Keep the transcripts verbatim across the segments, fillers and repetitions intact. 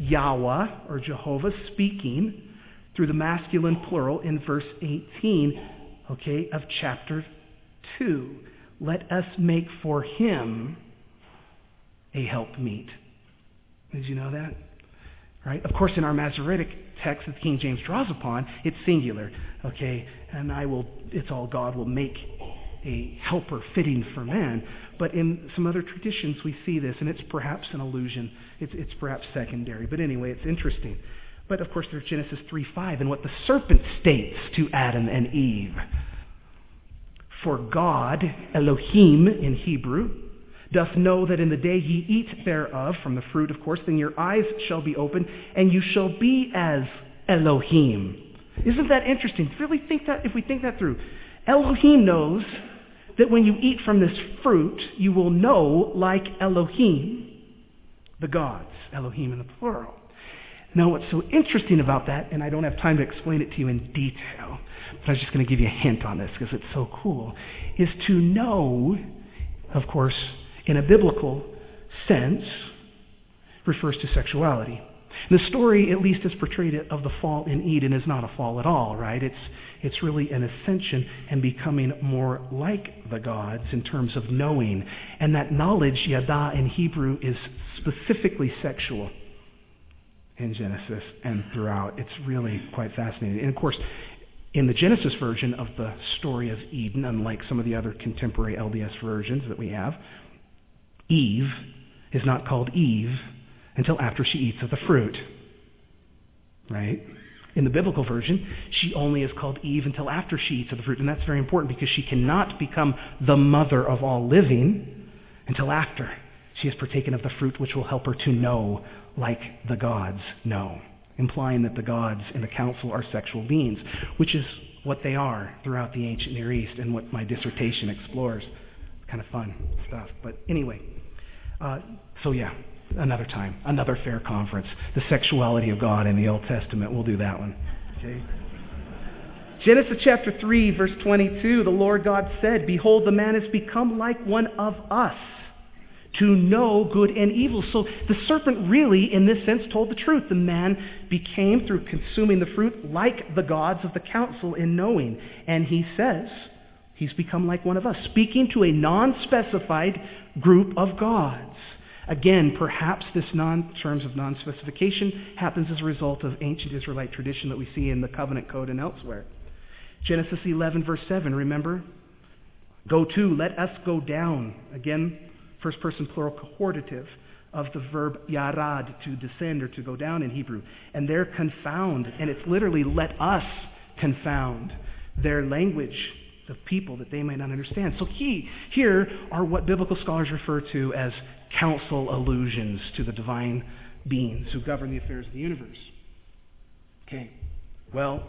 Yahweh or Jehovah speaking through the masculine plural in verse eighteen, okay, of chapter two. Let us make for him a helpmeet. Did you know that? Right? Of course, in our Masoretic text that King James draws upon, it's singular. Okay, and I will, it's all God will make a helper fitting for man. But in some other traditions we see this, and it's perhaps an allusion. It's, it's perhaps secondary. But anyway, it's interesting. But of course there's Genesis three five and what the serpent states to Adam and Eve. For God, Elohim in Hebrew, doth know that in the day ye eat thereof, from the fruit of course, then your eyes shall be opened, and you shall be as Elohim. Isn't that interesting? Really think that, if we think that through. Elohim knows that when you eat from this fruit, you will know like Elohim, the gods, Elohim in the plural. Now what's so interesting about that, and I don't have time to explain it to you in detail, but I was just going to give you a hint on this because it's so cool, is to know, of course, in a biblical sense, refers to sexuality. The story, at least as portrayed of the fall in Eden, is not a fall at all, right? It's it's really an ascension and becoming more like the gods in terms of knowing. And that knowledge, yada in Hebrew, is specifically sexual in Genesis and throughout. It's really quite fascinating. And of course, in the Genesis version of the story of Eden, unlike some of the other contemporary L D S versions that we have, Eve is not called Eve until after she eats of the fruit. Right? In the biblical version, she only is called Eve until after she eats of the fruit. And that's very important because she cannot become the mother of all living until after she has partaken of the fruit, which will help her to know like the gods know, implying that the gods in the council are sexual beings, which is what they are throughout the ancient Near East and what my dissertation explores. Kind of fun stuff. But anyway, uh, so yeah, another time, another fair conference. The sexuality of God in the Old Testament. We'll do that one. Okay. Genesis chapter three, verse twenty-two, the Lord God said, Behold, the man has become like one of us, to know good and evil. So the serpent really, in this sense, told the truth. The man became, through consuming the fruit, like the gods of the council in knowing. And he says, he's become like one of us, speaking to a non-specified group of gods. Again, perhaps this non terms of non-specification happens as a result of ancient Israelite tradition that we see in the covenant code and elsewhere. Genesis eleven, verse seven, remember? Go to, let us go down. Again, first person plural cohortative of the verb yarad, to descend or to go down in Hebrew. And they're confound, and it's literally let us confound their language of people that they may not understand. So key here are what biblical scholars refer to as council allusions to the divine beings who govern the affairs of the universe. Okay, well,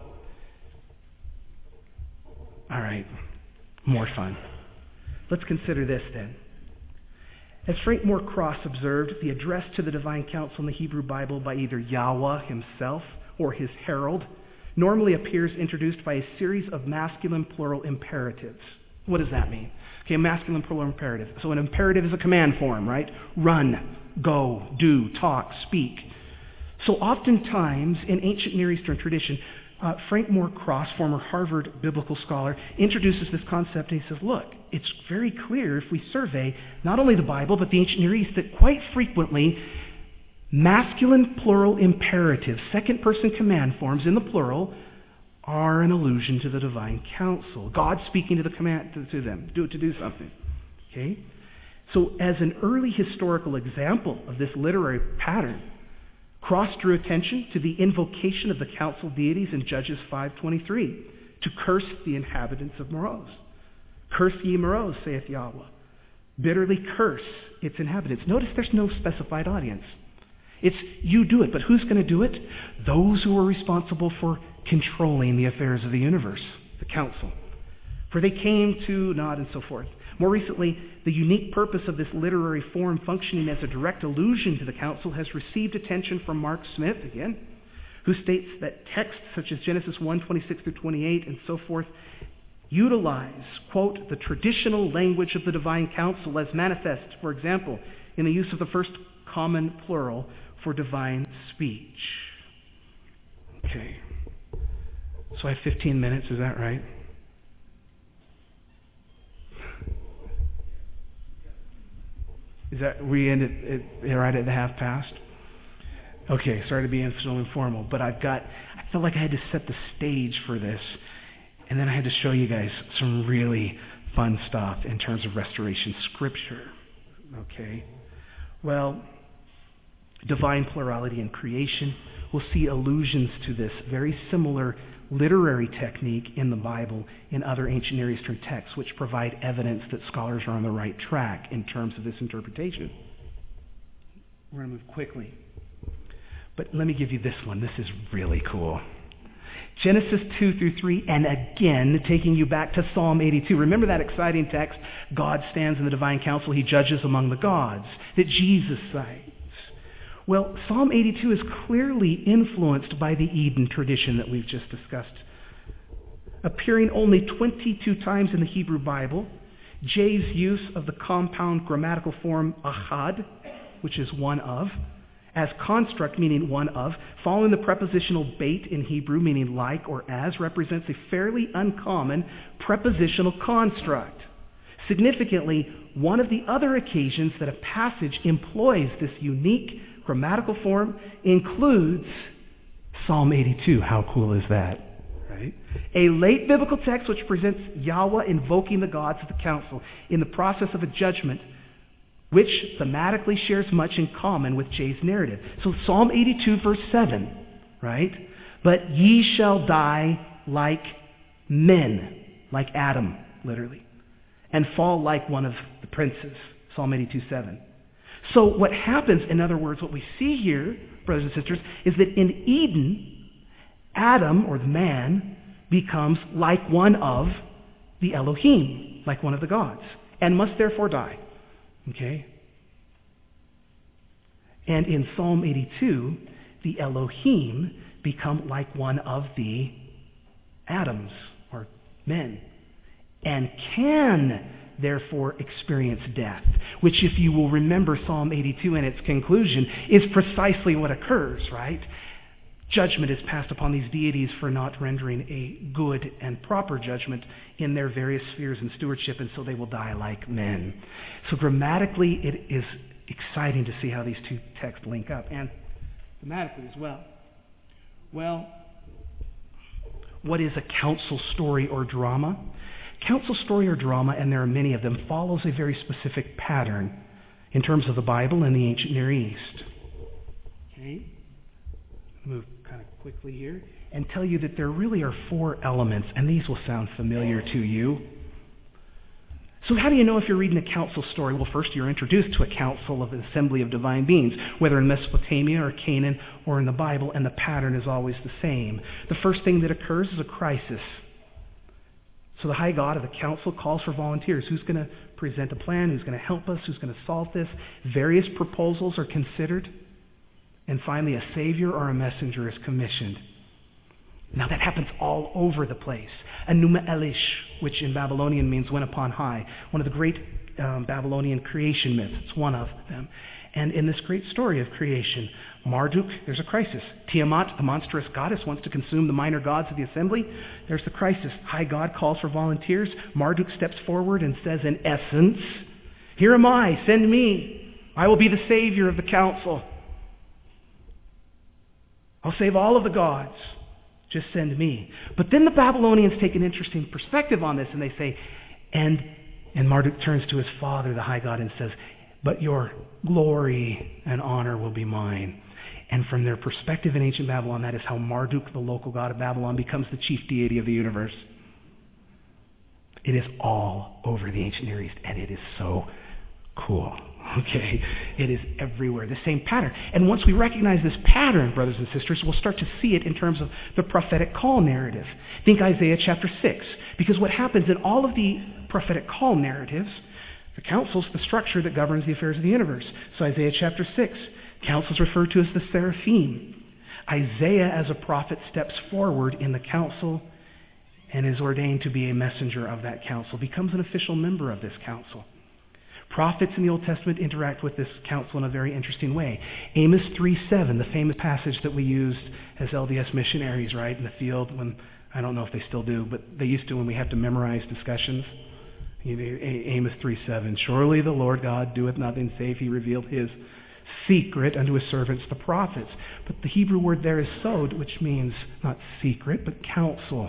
all right, more fun. Let's consider this then. As Frank Moore Cross observed, the address to the divine council in the Hebrew Bible by either Yahweh himself or his herald normally appears introduced by a series of masculine plural imperatives. What does that mean? Okay, a masculine plural imperative. So an imperative is a command form, right? Run, go, do, talk, speak. So oftentimes in ancient Near Eastern tradition, uh, Frank Moore Cross, former Harvard biblical scholar, introduces this concept and he says, look, it's very clear if we survey not only the Bible but the ancient Near East that quite frequently masculine plural imperatives, second person command forms in the plural, are an allusion to the divine council. God speaking to the command to, to them, do to do something. Okay? So as an early historical example of this literary pattern, Cross drew attention to the invocation of the council deities in Judges five twenty-three to curse the inhabitants of Meroz. Curse ye Meroz, saith Yahweh. Bitterly curse its inhabitants. Notice there's no specified audience. It's you do it, but who's going to do it? Those who are responsible for controlling the affairs of the universe, the council. For they came to not and so forth. More recently, the unique purpose of this literary form functioning as a direct allusion to the council has received attention from Mark Smith, again, who states that texts such as Genesis one twenty-six through twenty-eight and so forth utilize, quote, the traditional language of the divine council as manifest, for example, in the use of the first common plural for divine speech. Okay. So I have fifteen minutes, is that right? Is that, we end at, at, right at the half past? Okay, sorry to be so informal, but I've got, I felt like I had to set the stage for this, and then I had to show you guys some really fun stuff in terms of restoration scripture. Okay? Well, divine plurality in creation, we'll see allusions to this very similar literary technique in the Bible in other ancient Near Eastern texts, which provide evidence that scholars are on the right track in terms of this interpretation. We're going to move quickly. But let me give you this one. This is really cool. Genesis two through three, and again, taking you back to Psalm eighty-two. Remember that exciting text? God stands in the divine council. He judges among the gods, that Jesus cites. Well, Psalm eighty-two is clearly influenced by the Eden tradition that we've just discussed. Appearing only twenty-two times in the Hebrew Bible, J's use of the compound grammatical form achad, which is one of, as construct meaning one of, following the prepositional bait in Hebrew meaning like or as, represents a fairly uncommon prepositional construct. Significantly, one of the other occasions that a passage employs this unique grammatical form includes Psalm eighty-two. How cool is that? Right? A late biblical text which presents Yahweh invoking the gods of the council in the process of a judgment, which thematically shares much in common with J's narrative. So Psalm eighty-two, verse seven, right? But ye shall die like men, like Adam, literally, and fall like one of the princes, Psalm eighty-two, seven. So what happens, in other words, what we see here, brothers and sisters, is that in Eden, Adam, or the man, becomes like one of the Elohim, like one of the gods, and must therefore die. Okay? And in Psalm eighty-two, the Elohim become like one of the Adams, or men, and can therefore experience death, which, if you will remember Psalm eighty-two and its conclusion, is precisely what occurs, right? Judgment is passed upon these deities for not rendering a good and proper judgment in their various spheres and stewardship, and so they will die like men. So grammatically, it is exciting to see how these two texts link up, and thematically as well. Well, what is a council story or drama? Council story or drama, and there are many of them, follows a very specific pattern in terms of the Bible and the ancient Near East. Okay? Move kind of quickly here and tell you that there really are four elements, and these will sound familiar to you. So how do you know if you're reading a council story? Well, first you're introduced to a council of an assembly of divine beings, whether in Mesopotamia or Canaan or in the Bible, and the pattern is always the same. The first thing that occurs is a crisis. So the high God of the council calls for volunteers. Who's going to present a plan? Who's going to help us? Who's going to solve this? Various proposals are considered. And finally, a savior or a messenger is commissioned. Now that happens all over the place. Enuma Elish, which in Babylonian means went upon high. One of the great um, Babylonian creation myths. It's one of them. And in this great story of creation, Marduk, there's a crisis. Tiamat, the monstrous goddess, wants to consume the minor gods of the assembly. There's the crisis. High God calls for volunteers. Marduk steps forward and says, in essence, here am I, send me. I will be the savior of the council. I'll save all of the gods. Just send me. But then the Babylonians take an interesting perspective on this, and they say, and, and Marduk turns to his father, the high God, and says, but your glory and honor will be mine. And from their perspective in ancient Babylon, that is how Marduk, the local god of Babylon, becomes the chief deity of the universe. It is all over the ancient Near East, and it is so cool. Okay, it is everywhere, the same pattern. And once we recognize this pattern, brothers and sisters, we'll start to see it in terms of the prophetic call narrative. Think Isaiah chapter six, because what happens in all of the prophetic call narratives, the council's the structure that governs the affairs of the universe. So Isaiah chapter six, council is referred to as the seraphim. Isaiah, as a prophet, steps forward in the council and is ordained to be a messenger of that council, becomes an official member of this council. Prophets in the Old Testament interact with this council in a very interesting way. Amos three seven, the famous passage that we used as L D S missionaries, right, in the field when, I don't know if they still do, but they used to when we have to memorize discussions. Amos three seven, surely the Lord God doeth nothing save he revealed his secret unto his servants the prophets. But the Hebrew word there is sod, which means not secret, but counsel.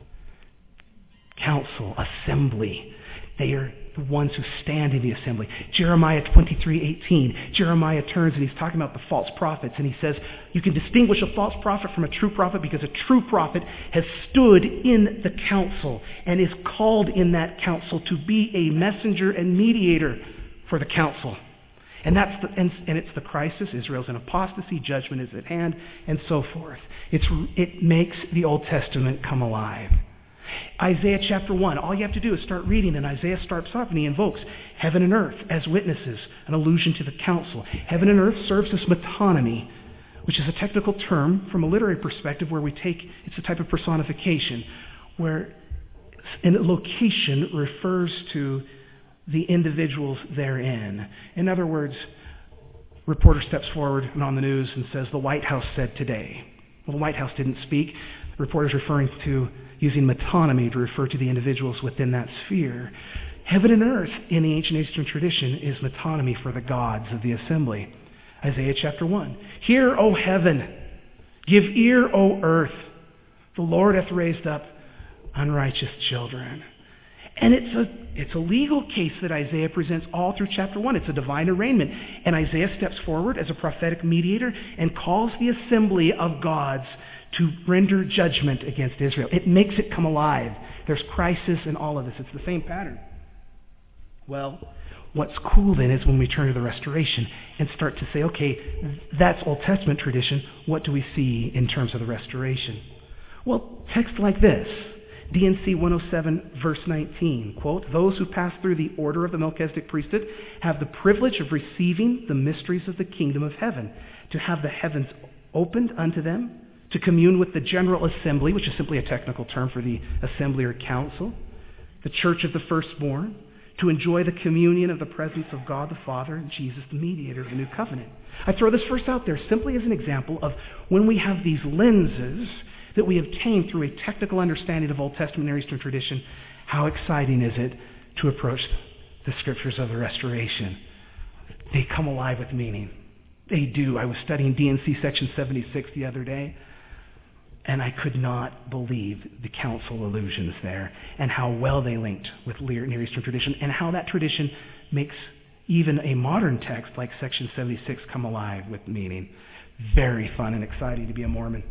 Counsel, assembly. They are the ones who stand in the assembly. Jeremiah twenty-three eighteen. Jeremiah turns and he's talking about the false prophets, and he says, you can distinguish a false prophet from a true prophet because a true prophet has stood in the council and is called in that council to be a messenger and mediator for the council. And that's the, and, and it's the crisis. Israel's in apostasy. Judgment is at hand, and so forth. It's, it makes the Old Testament come alive. Isaiah chapter one, all you have to do is start reading, and Isaiah starts off and he invokes heaven and earth as witnesses, an allusion to the council. Heaven and earth serves as metonymy, which is a technical term from a literary perspective where we take, it's a type of personification, where an location refers to the individuals therein. In other words, reporter steps forward and on the news and says, the White House said today. Well, the White House didn't speak. The reporter's referring to using metonymy to refer to the individuals within that sphere. Heaven and earth in the ancient Eastern tradition is metonymy for the gods of the assembly. Isaiah chapter one. Hear, O heaven, give ear, O earth. The Lord hath raised up unrighteous children. And it's a it's a legal case that Isaiah presents all through chapter one. It's a divine arraignment. And Isaiah steps forward as a prophetic mediator and calls the assembly of gods to render judgment against Israel. It makes it come alive. There's crisis in all of this. It's the same pattern. Well, what's cool then is when we turn to the restoration and start to say, okay, that's Old Testament tradition. What do we see in terms of the restoration? Well, text like this. D and C one oh seven, verse nineteen, quote, those who pass through the order of the Melchizedek priesthood have the privilege of receiving the mysteries of the kingdom of heaven, to have the heavens opened unto them, to commune with the general assembly, which is simply a technical term for the assembly or council, the church of the firstborn, to enjoy the communion of the presence of God the Father and Jesus the mediator of the new covenant. I throw this verse out there simply as an example of when we have these lenses that we obtain through a technical understanding of Old Testament Near Eastern tradition, how exciting is it to approach the scriptures of the restoration? They come alive with meaning. They do. I was studying D and C section seventy-six the other day, and I could not believe the council allusions there and how well they linked with Near Eastern tradition and how that tradition makes even a modern text like section seventy-six come alive with meaning. Very fun and exciting to be a Mormon.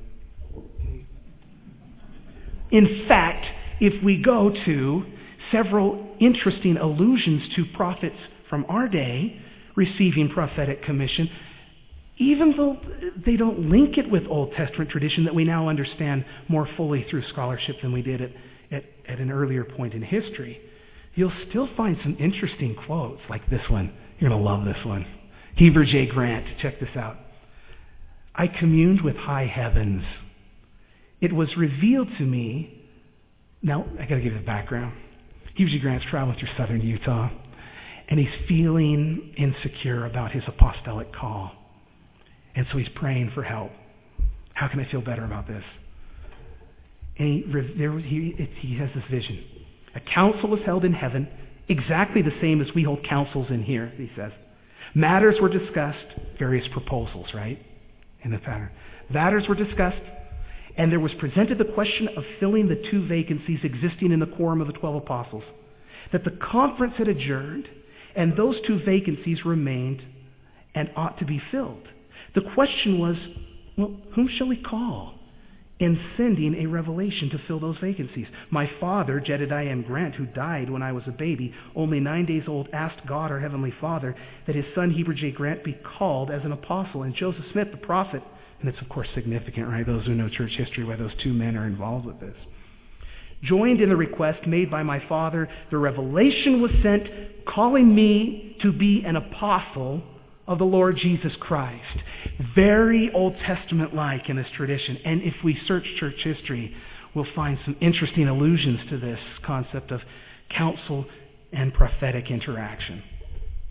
In fact, if we go to several interesting allusions to prophets from our day receiving prophetic commission, even though they don't link it with Old Testament tradition that we now understand more fully through scholarship than we did at, at, at an earlier point in history, you'll still find some interesting quotes like this one. You're going to love this one. Heber J. Grant, check this out. I communed with high heavens. It was revealed to me. Now, I got to give you the background. Heber J. Grant's traveling through southern Utah, and he's feeling insecure about his apostolic call. And so he's praying for help. How can I feel better about this? And he, there, he, it, he has this vision. A council was held in heaven, exactly the same as we hold councils in here, he says. Matters were discussed, various proposals, right, in the pattern. Matters were discussed, and there was presented the question of filling the two vacancies existing in the quorum of the twelve apostles. That the conference had adjourned, and those two vacancies remained and ought to be filled. The question was, well, whom shall we call? In sending a revelation to fill those vacancies. My father, Jedediah M. Grant, who died when I was a baby, only nine days old, asked God, our Heavenly Father, that his son Heber J. Grant be called as an apostle. And Joseph Smith, the prophet, and it's of course significant, right? Those who know church history, why those two men are involved with this. Joined in the request made by my father, the revelation was sent calling me to be an apostle of the Lord Jesus Christ. Very Old Testament-like in this tradition. And if we search church history, we'll find some interesting allusions to this concept of counsel and prophetic interaction.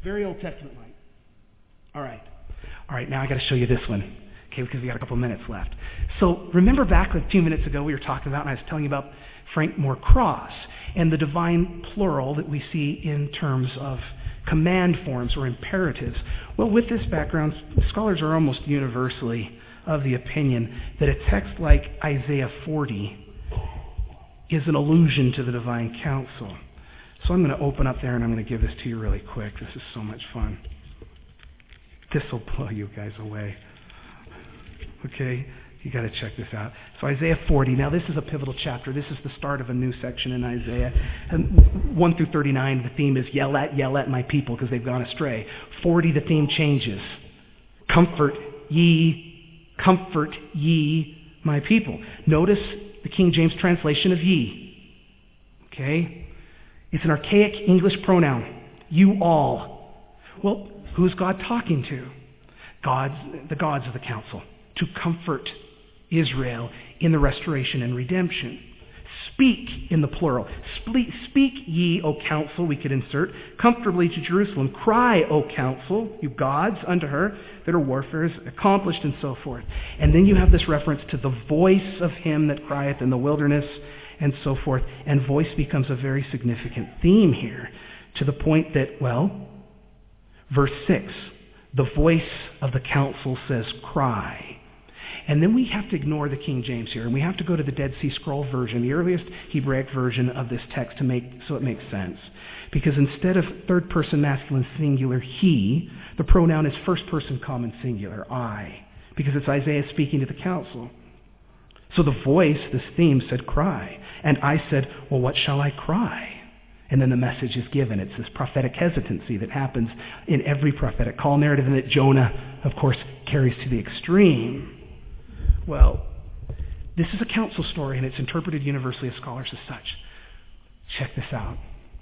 Very Old Testament-like. All right. All right, now I got to show you this one, okay, because we got a couple minutes left. So remember back a few minutes ago we were talking about, and I was telling you about Frank Moore Cross and the divine plural that we see in terms of command forms or imperatives. Well, with this background, scholars are almost universally of the opinion that a text like Isaiah forty is an allusion to the divine counsel. So I'm going to open up there and I'm going to give this to you really quick. This is so much fun. This will blow you guys away. Okay? You got to check this out. So Isaiah forty. Now this is a pivotal chapter. This is the start of a new section in Isaiah. And one through thirty-nine, the theme is yell at, yell at my people because they've gone astray. forty, the theme changes. Comfort ye, comfort ye my people. Notice the King James translation of ye. Okay? It's an archaic English pronoun. You all. Well, who's God talking to? God's, the gods of the council. To comfort Israel in the restoration and redemption. Speak in the plural. Speak, speak ye, O counsel, we could insert, comfortably to Jerusalem. Cry, O counsel, you gods, unto her, that her warfare is accomplished, and so forth. And then you have this reference to the voice of him that crieth in the wilderness, and so forth. And voice becomes a very significant theme here, to the point that, well, verse six, the voice of the council says, cry. And then we have to ignore the King James here, and we have to go to the Dead Sea Scroll version, the earliest Hebraic version of this text, to make so it makes sense. Because instead of third-person masculine singular, he, the pronoun is first-person common singular, I, because it's Isaiah speaking to the council. So the voice, this theme, said, cry. And I said, well, what shall I cry? And then the message is given. It's this prophetic hesitancy that happens in every prophetic call narrative, and that Jonah, of course, carries to the extreme. Well, this is a council story, and it's interpreted universally as scholars as such. Check this out.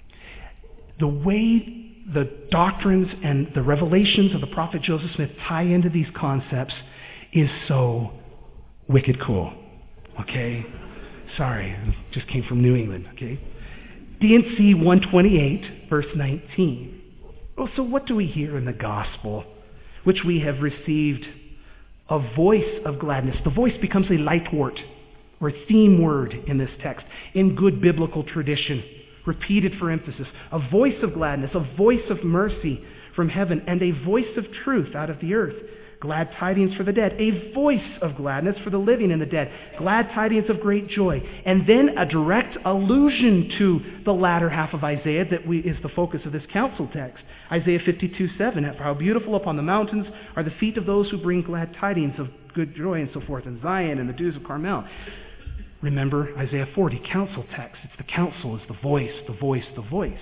The way the doctrines and the revelations of the prophet Joseph Smith tie into these concepts is so wicked cool. Okay? Sorry, it just came from New England. Okay? D and C one twenty-eight, verse nineteen. Oh, so what do we hear in the gospel, which we have received? A voice of gladness. The voice becomes a leitwort, or a theme word in this text, in good biblical tradition, repeated for emphasis. A voice of gladness, a voice of mercy from heaven, and a voice of truth out of the earth. Glad tidings for the dead. A voice of gladness for the living and the dead. Glad tidings of great joy. And then a direct allusion to the latter half of Isaiah that we, is the focus of this council text. Isaiah fifty-two seven. How beautiful upon the mountains are the feet of those who bring glad tidings of good joy, and so forth, in Zion and the dews of Carmel. Remember Isaiah forty, council text. It's the council, it's the voice, the voice, the voice.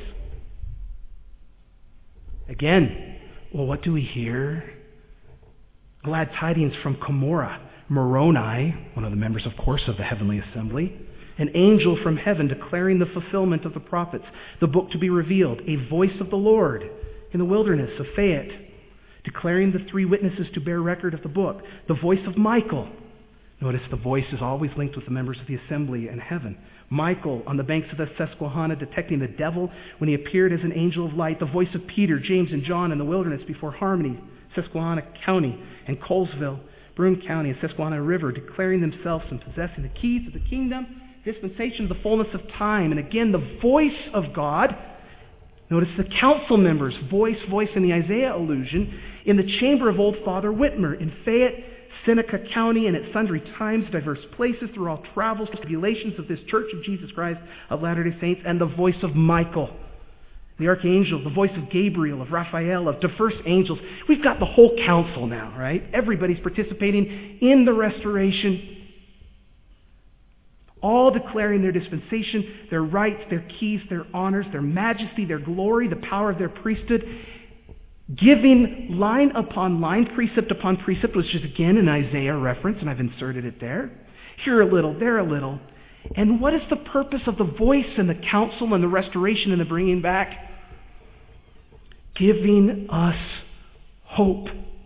Again, well, what do we hear? Glad tidings from Cumorah, Moroni, one of the members, of course, of the heavenly assembly, an angel from heaven declaring the fulfillment of the prophets, the book to be revealed, a voice of the Lord in the wilderness of Fayette, declaring the three witnesses to bear record of the book, the voice of Michael. Notice the voice is always linked with the members of the assembly in heaven. Michael on the banks of the Susquehanna detecting the devil when he appeared as an angel of light, the voice of Peter, James, and John in the wilderness before Harmony, Susquehanna County, and Colesville, Broome County, and Susquehanna River, declaring themselves and possessing the keys of the kingdom, dispensation of the fullness of time. And again, the voice of God. Notice the council members, voice, voice in the Isaiah allusion, in the chamber of old Father Whitmer, in Fayette, Seneca County, and at sundry times, diverse places, through all travels, tribulations of this Church of Jesus Christ of Latter-day Saints, and the voice of Michael, the archangel, the voice of Gabriel, of Raphael, of diverse angels. We've got the whole council now, right? Everybody's participating in the restoration, all declaring their dispensation, their rights, their keys, their honors, their majesty, their glory, the power of their priesthood, giving line upon line, precept upon precept, which is again an Isaiah reference, and I've inserted it there. Here a little, there a little. And what is the purpose of the voice and the counsel and the restoration and the bringing back? Giving us hope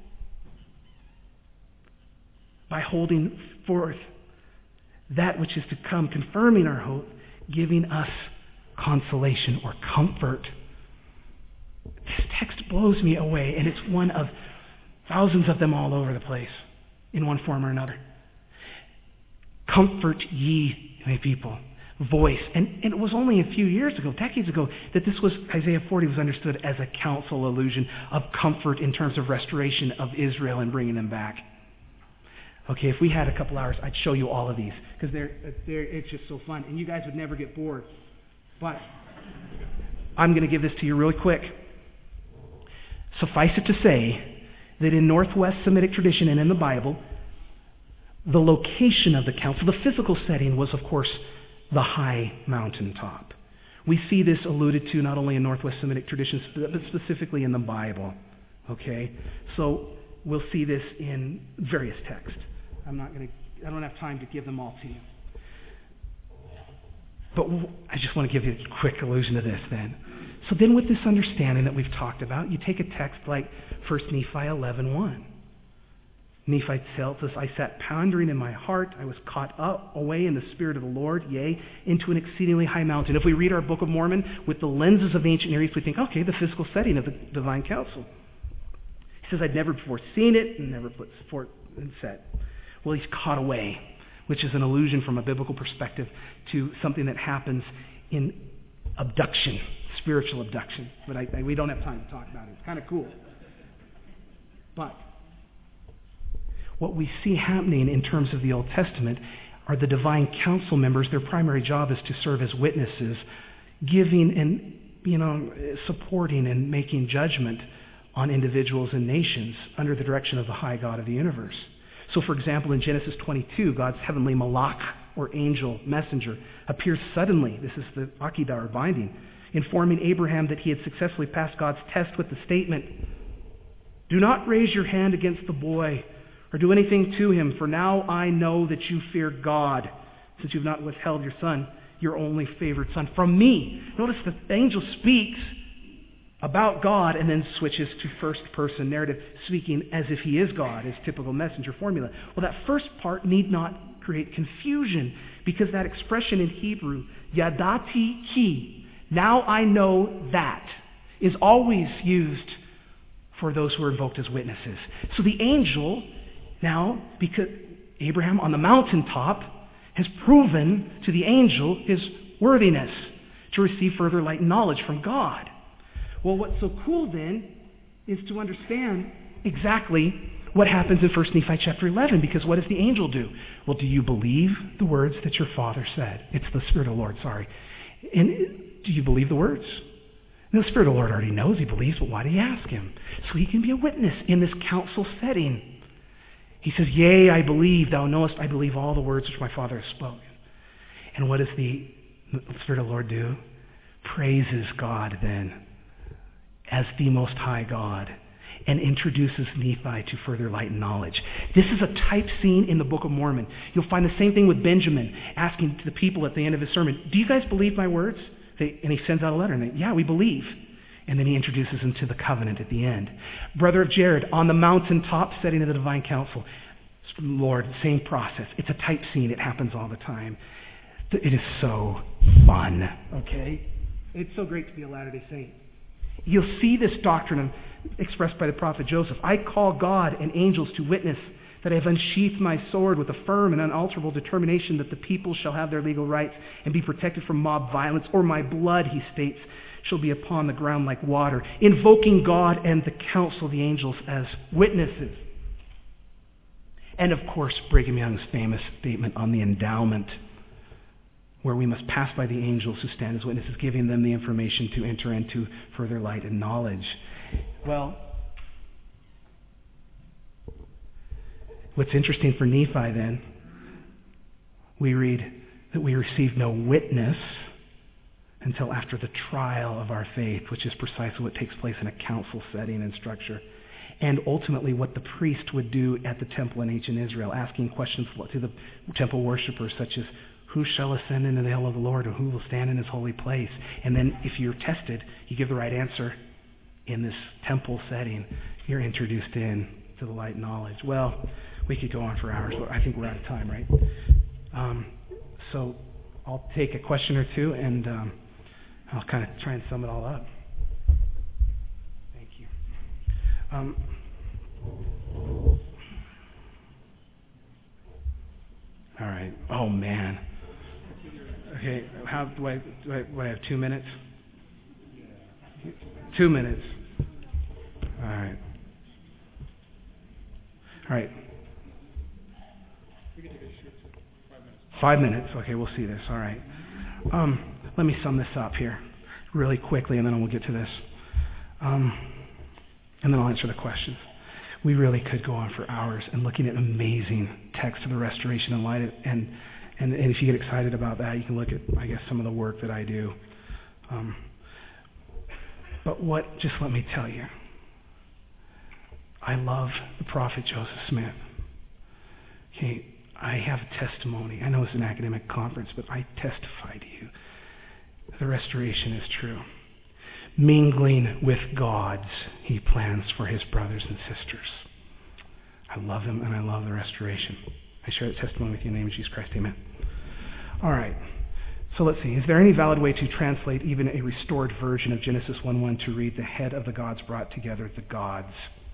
by holding forth that which is to come, confirming our hope, giving us consolation or comfort. This text blows me away, and it's one of thousands of them all over the place in one form or another. Comfort ye, my people. Voice. And, and it was only a few years ago, decades ago, that this was, Isaiah forty was understood as a counsel allusion of comfort in terms of restoration of Israel and bringing them back. Okay, if we had a couple hours, I'd show you all of these, because they're, they're, it's just so fun, and you guys would never get bored. But I'm going to give this to you really quick. Suffice it to say that in Northwest Semitic tradition and in the Bible, the location of the council, the physical setting, was, of course, the high mountaintop. We see this alluded to not only in Northwest Semitic traditions, but specifically in the Bible. Okay? So we'll see this in various texts. I'm not going to, I don't have time to give them all to you. But I just want to give you a quick allusion to this then. So then with this understanding that we've talked about, you take a text like First Nephi eleven one. Nephi tells us, I sat pondering in my heart, I was caught up away in the Spirit of the Lord, yea, into an exceedingly high mountain. If we read our Book of Mormon with the lenses of the ancient Near East, we think, okay, the physical setting of the divine council. He says, I'd never before seen it and never put forth and said. Well, he's caught away, which is an allusion from a biblical perspective to something that happens in abduction, spiritual abduction. But I, I, we don't have time to talk about it. It's kind of cool. But what we see happening in terms of the Old Testament are the divine council members. Their primary job is to serve as witnesses, giving and, you know, supporting and making judgment on individuals and nations under the direction of the high God of the universe. So, for example, in Genesis twenty-two, God's heavenly malach, or angel messenger, appears suddenly. This is the Akedah, or binding, informing Abraham that he had successfully passed God's test with the statement, do not raise your hand against the boy or do anything to him, for now I know that you fear God, since you've not withheld your son, your only favored son, from me. Notice the angel speaks about God and then switches to first-person narrative, speaking as if he is God, as typical messenger formula. Well, that first part need not create confusion, because that expression in Hebrew, yadati ki, now I know that, is always used for those who are invoked as witnesses. So the angel, now, because Abraham on the mountaintop has proven to the angel his worthiness to receive further light and knowledge from God. Well, what's so cool then is to understand exactly what happens in First Nephi chapter eleven, because what does the angel do? Well, do you believe the words that your father said? It's the Spirit of the Lord, sorry. And do you believe the words? And the Spirit of the Lord already knows he believes, but why do you ask him? So he can be a witness in this council setting. He says, yea, I believe, thou knowest I believe all the words which my Father has spoken. And what does the Spirit of the Lord do? Praises God then as the Most High God and introduces Nephi to further light and knowledge. This is a type scene in the Book of Mormon. You'll find the same thing with Benjamin asking to the people at the end of his sermon, do you guys believe my words? They, and he sends out a letter and they, yeah, we believe. And then he introduces them to the covenant at the end. Brother of Jared, on the mountaintop setting of the divine council. Lord, same process. It's a type scene. It happens all the time. It is so fun, okay? It's so great to be a Latter-day Saint. You'll see this doctrine expressed by the prophet Joseph. I call God and angels to witness that I have unsheathed my sword with a firm and unalterable determination that the people shall have their legal rights and be protected from mob violence, or my blood, he states, shall be upon the ground like water, invoking God and the council of the angels as witnesses. And of course, Brigham Young's famous statement on the endowment, where we must pass by the angels who stand as witnesses, giving them the information to enter into further light and knowledge. Well, what's interesting for Nephi then, we read that we receive no witness until after the trial of our faith, which is precisely what takes place in a council setting and structure. And ultimately what the priest would do at the temple in ancient Israel, asking questions to the temple worshipers such as, who shall ascend into the hill of the Lord, or who will stand in his holy place? And then if you're tested, you give the right answer in this temple setting, you're introduced in to the light knowledge. Well, we could go on for hours, but I think we're out of time, right? Um, so I'll take a question or two, and um, I'll kind of try and sum it all up. Um, all right. Oh, man. Okay. How do I, do I, do I have two minutes? Two minutes. All right. All right. Five minutes. Okay, we'll see this. All right. Um, let me sum this up here really quickly, and then we'll get to this. Um, and then I'll answer the questions. We really could go on for hours and looking at amazing texts of the Restoration and Light. And, and, and if you get excited about that, you can look at, I guess, some of the work that I do. Um, but what, just let me tell you, I love the prophet Joseph Smith. Okay, I have a testimony. I know it's an academic conference, but I testify to you. The Restoration is true. Mingling with gods, he plans for his brothers and sisters. I love him, and I love the Restoration. I share that testimony with you in the name of Jesus Christ. Amen. All right. So let's see. Is there any valid way to translate even a restored version of Genesis one one to read the head of the gods brought together, the gods?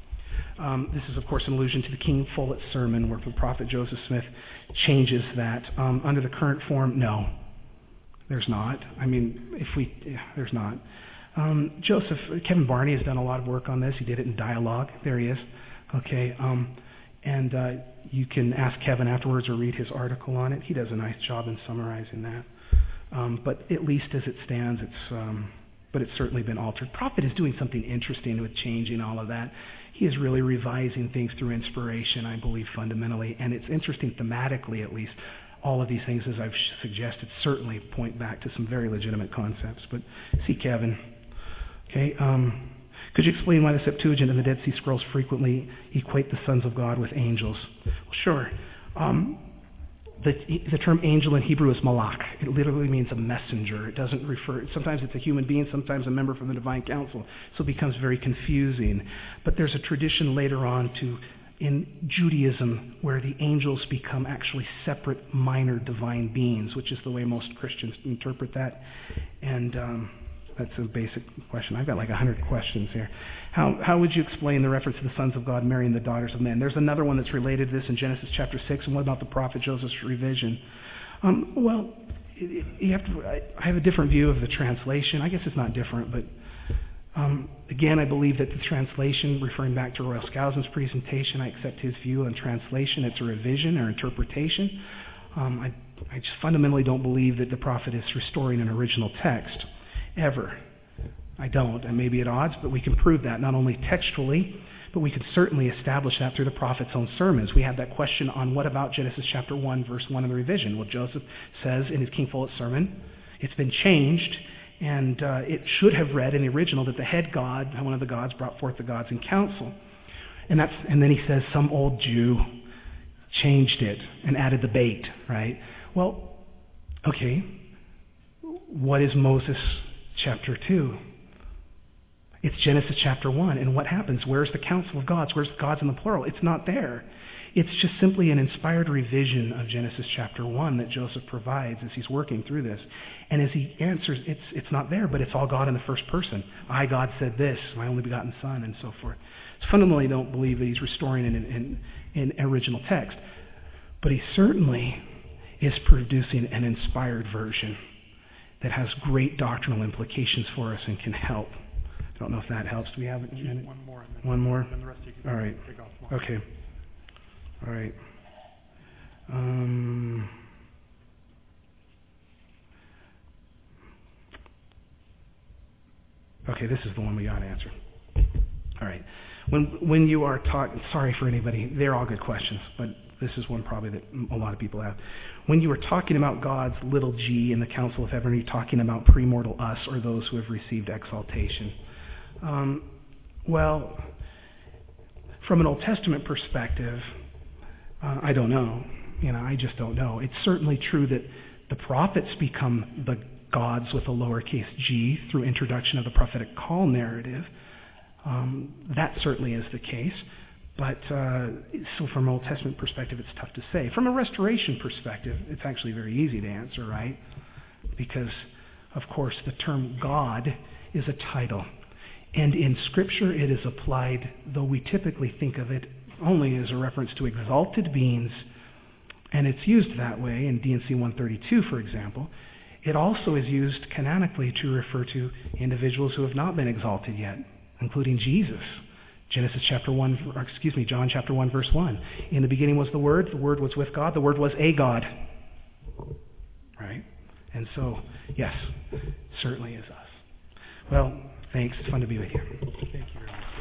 Um, this is, of course, an allusion to the King Follett sermon where the prophet Joseph Smith changes that. Um, under the current form, no. There's not. I mean, if we, yeah, there's not. Um, Joseph, Kevin Barney has done a lot of work on this. He did it in Dialogue. There he is. Okay. Um, and uh, you can ask Kevin afterwards or read his article on it. He does a nice job in summarizing that. Um, but at least as it stands, it's, um, but it's certainly been altered. Prophet is doing something interesting with changing all of that. He is really revising things through inspiration, I believe, fundamentally. And it's interesting thematically, at least. All of these things, as I've suggested, certainly point back to some very legitimate concepts. But see, Kevin. Okay. Um, could you explain why the Septuagint and the Dead Sea Scrolls frequently equate the sons of God with angels? Well, sure. Um, the, the term angel in Hebrew is malach. It literally means a messenger. It doesn't refer, sometimes it's a human being, sometimes a member from the divine council. So it becomes very confusing. But there's a tradition later on to in Judaism where the angels become actually separate minor divine beings, which is the way most Christians interpret that. And um, that's a basic question. I've got like a hundred questions here. How how would you explain the reference to the sons of God marrying the daughters of men? There's another one that's related to this in Genesis chapter six. And what about the prophet Joseph's revision? Um, well, it, it, you have to. I, I have a different view of the translation. I guess it's not different, but um, again, I believe that the translation, referring back to Royal Skousen's presentation, I accept his view on translation. It's a revision or interpretation. Um, I, I just fundamentally don't believe that the prophet is restoring an original text. Ever. I don't. And maybe at odds, but we can prove that not only textually, but we can certainly establish that through the prophet's own sermons. We have that question on what about Genesis chapter one, verse one in the revision. Well, Joseph says in his King Follett sermon, it's been changed, and uh, it should have read in the original that the head god, one of the gods, brought forth the gods in council. And that's, and then he says some old Jew changed it and added the bait, right? Well, okay, what is Moses chapter two? It's Genesis chapter one. And what happens? Where's the council of gods? Where's the gods in the plural? It's not there. It's just simply an inspired revision of Genesis chapter one that Joseph provides as he's working through this. And as he answers, it's it's not there, but it's all God in the first person. I, God, said this, my only begotten Son, and so forth. So fundamentally, I don't believe that he's restoring it in, in, in original text. But he certainly is producing an inspired version that has great doctrinal implications for us and can help. I don't know if that helps. Do we have it? One more. And then One more? And then the rest you can All right. take off. Okay. All right. Um, okay, this is the one we got to answer. All right. When when you are talking, sorry for anybody, they're all good questions, but this is one probably that a lot of people have. When you are talking about God's little g in the council of heaven, are you talking about premortal us or those who have received exaltation? Um, well, from an Old Testament perspective, uh, I don't know. You know, I just don't know. It's certainly true that the prophets become the gods with a lowercase g through introduction of the prophetic call narrative. Um, that certainly is the case. But uh, so from an Old Testament perspective, it's tough to say. From a restoration perspective, it's actually very easy to answer, right? Because, of course, the term God is a title. And in Scripture it is applied, though we typically think of it only as a reference to exalted beings, and it's used that way in D and C one thirty-two, for example. It also is used canonically to refer to individuals who have not been exalted yet, including Jesus. Genesis chapter one, or excuse me, John chapter one, verse one. In the beginning was the Word, the Word was with God, the Word was a God. Right? And so, yes, certainly is us. Well, thanks. It's fun to be with you. Thank you very much.